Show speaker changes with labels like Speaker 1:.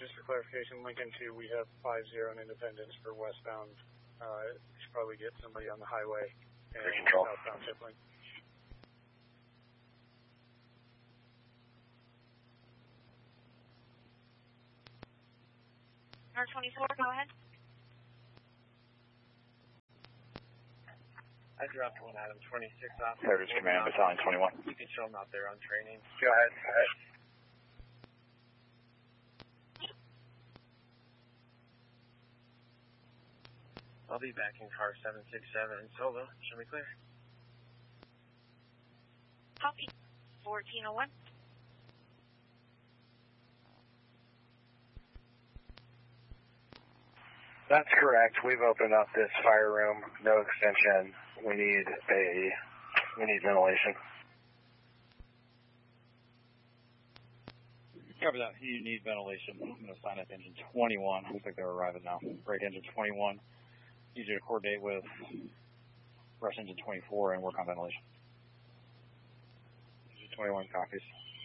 Speaker 1: just for clarification, Lincoln 2, we have 50 in Independence for westbound. We should probably get somebody on the highway and southbound Tippling.
Speaker 2: R24, go ahead.
Speaker 3: I dropped one Adam 26 off.
Speaker 4: Heritage Command, Battalion 21.
Speaker 3: You can show them out there on training.
Speaker 4: Go ahead.
Speaker 3: I'll be back in car 767 in Solo. Show me clear.
Speaker 2: Copy. 1401.
Speaker 4: That's correct. We've opened up this fire room. No extension. We need ventilation.
Speaker 5: Cover that. You need ventilation. I'm going to sign up engine 21. Looks like they're arriving now. Break engine 21. Need you to coordinate with rush engine 24 and work on ventilation. Engine 21 copies.